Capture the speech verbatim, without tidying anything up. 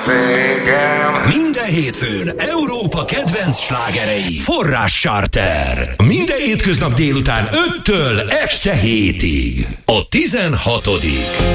végem. Minden hétfőn Európa kedvenc slágerei. Forrás Charter. Minden hétköznap délután öttől este hétig. A tizenhatodik